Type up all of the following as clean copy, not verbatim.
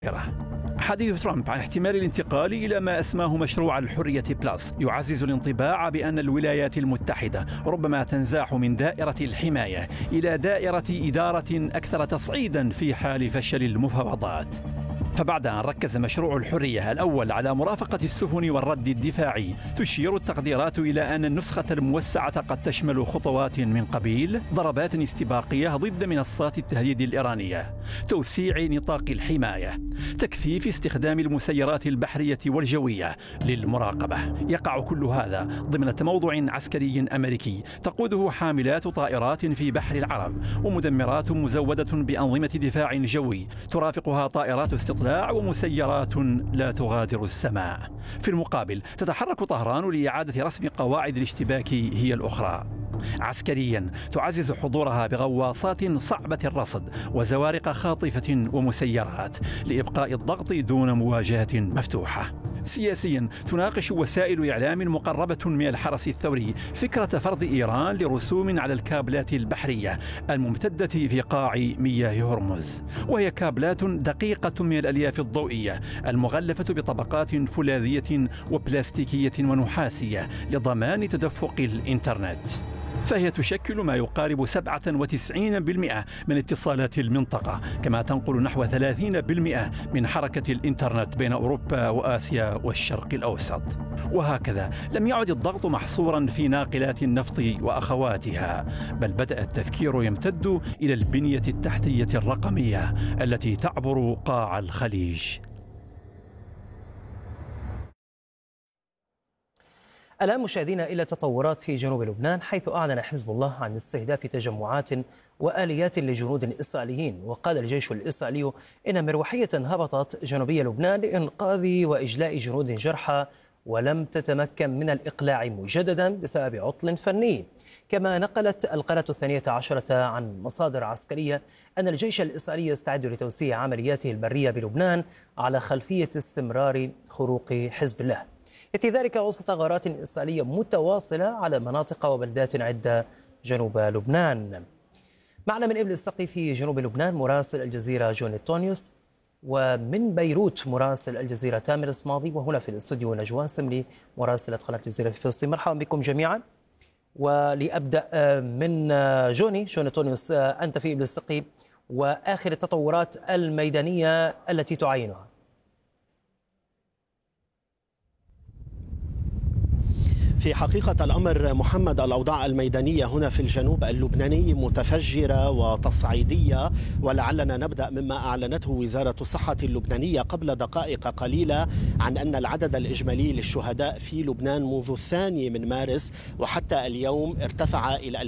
حديث ترامب عن احتمال الانتقال إلى ما أسماه مشروع الحرية بلس يعزز الانطباع بأن الولايات المتحدة ربما تنزاح من دائرة الحماية إلى دائرة إدارة أكثر تصعيدا في حال فشل المفاوضات. فبعد أن ركز مشروع الحرية الأول على مرافقة السفن والرد الدفاعي، تشير التقديرات إلى أن النسخة الموسعة قد تشمل خطوات من قبيل ضربات استباقية ضد منصات التهديد الإيرانية، توسيع نطاق الحماية، تكثيف استخدام المسيرات البحرية والجوية للمراقبة. يقع كل هذا ضمن تموضع عسكري أمريكي تقوده حاملات طائرات في بحر العرب ومدمرات مزودة بأنظمة دفاع جوي ترافقها طائرات استطلاع ومسيرات لا تغادر السماء. في المقابل تتحرك طهران لإعادة رسم قواعد الاشتباك هي الأخرى. عسكريا تعزز حضورها بغواصات صعبة الرصد وزوارق خاطفة ومسيرات لإبقاء الضغط دون مواجهة مفتوحة. سياسيا تناقش وسائل إعلام مقربة من الحرس الثوري فكرة فرض إيران لرسوم على الكابلات البحرية الممتدة في قاع مياه هرمز، وهي كابلات دقيقة من الألياف الضوئية المغلفة بطبقات فولاذية وبلاستيكية ونحاسية لضمان تدفق الإنترنت. فهي تشكل ما يقارب 97% من اتصالات المنطقة، كما تنقل نحو 30% من حركة الإنترنت بين أوروبا وآسيا والشرق الأوسط. وهكذا لم يعد الضغط محصورا في ناقلات النفط وأخواتها، بل بدأ التفكير يمتد إلى البنية التحتية الرقمية التي تعبر قاع الخليج. الآن مشاهدينا إلى تطورات في جنوب لبنان، حيث أعلن حزب الله عن استهداف تجمعات وآليات لجنود إسرائيليين. وقال الجيش الإسرائيلي إن مروحية هبطت جنوبي لبنان لإنقاذ وإجلاء جنود جرحى ولم تتمكن من الإقلاع مجددا بسبب عطل فني. كما نقلت القناة 12 عن مصادر عسكرية أن الجيش الإسرائيلي يستعد لتوسيع عملياته البرية بلبنان على خلفية استمرار خروق حزب الله. يأتي ذلك وسط غارات إسرائيلية متواصلة على مناطق وبلدات عدة جنوب لبنان. معنا من إبل السقي في جنوب لبنان مراسل الجزيرة جون التونيوس، ومن بيروت مراسل الجزيرة تامر الصماضي، وهنا في الاستوديو نجوان سمري مراسلة قناة الجزيرة في فلسطين. مرحبا بكم جميعا. ولأبدأ من جون التونيوس، أنت في إبل السقي، وآخر التطورات الميدانية التي تعاينها. في حقيقة الأمر محمد، الأوضاع الميدانية هنا في الجنوب اللبناني متفجرة وتصعيدية، ولعلنا نبدأ مما أعلنته وزارة الصحة اللبنانية قبل دقائق قليلة عن أن العدد الإجمالي للشهداء في لبنان منذ 2 مارس وحتى اليوم ارتفع إلى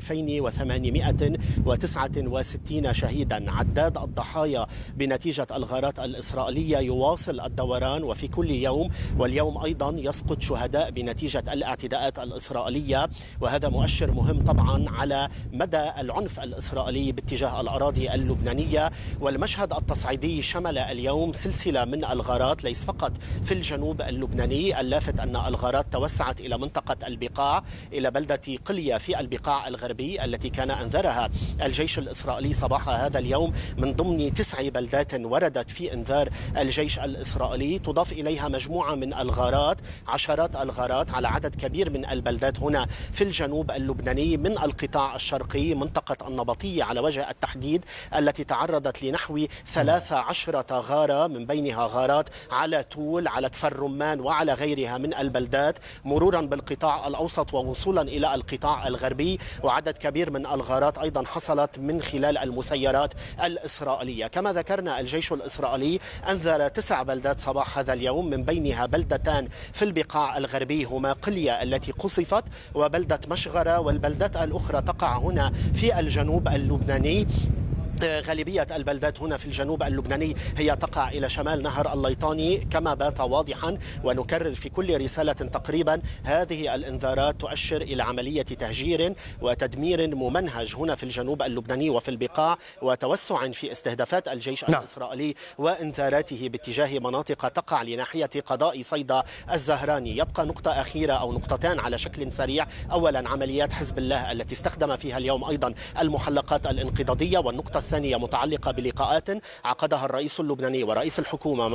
2869 شهيدا. عداد الضحايا بنتيجة الغارات الإسرائيلية يواصل الدوران، وفي كل يوم واليوم أيضا يسقط شهداء بنتيجة الاعتداءات الإسرائيلية، وهذا مؤشر مهم طبعا على مدى العنف الإسرائيلي باتجاه الأراضي اللبنانية. والمشهد التصعيدي شمل اليوم سلسلة من الغارات ليس فقط في الجنوب اللبناني. اللافت أن الغارات توسعت إلى منطقة البقاع، إلى بلدة قلية في البقاع الغربي التي كان أنذرها الجيش الإسرائيلي صباح هذا اليوم من ضمن 9 بلدات وردت في إنذار الجيش الإسرائيلي. تضاف إليها مجموعة من الغارات، عشرات الغارات على عدد كبير من البلدات هنا في الجنوب اللبناني، من القطاع الشرقي منطقة النبطية على وجه التحديد التي تعرضت لنحو 13 غارة، من بينها غارات على تول، على كفر رمان وعلى غيرها من البلدات، مرورا بالقطاع الأوسط ووصولا إلى القطاع الغربي. وعدد كبير من الغارات أيضا حصلت من خلال المسيرات الإسرائيلية. كما ذكرنا الجيش الإسرائيلي أنذر 9 بلدات صباح هذا اليوم، من بينها بلدتان في البقاع الغربي هما قلية التي قصفت وبلدة مشغرة، والبلدات الأخرى تقع هنا في الجنوب اللبناني. غالبية البلدات هنا في الجنوب اللبناني هي تقع إلى شمال نهر الليطاني كما بات واضحا، ونكرر في كل رسالة تقريبا هذه الإنذارات تؤشر إلى عملية تهجير وتدمير ممنهج هنا في الجنوب اللبناني وفي البقاع، وتوسع في استهدافات الجيش الإسرائيلي وإنذاراته باتجاه مناطق تقع لناحية قضاء صيدا الزهراني. يبقى نقطة أخيرة أو نقطتان على شكل سريع. أولا عمليات حزب الله التي استخدم فيها اليوم أيضا المحلقات الانقضاضية، والنقطة الثانية متعلقة بلقاءات عقدها الرئيس اللبناني ورئيس الحكومة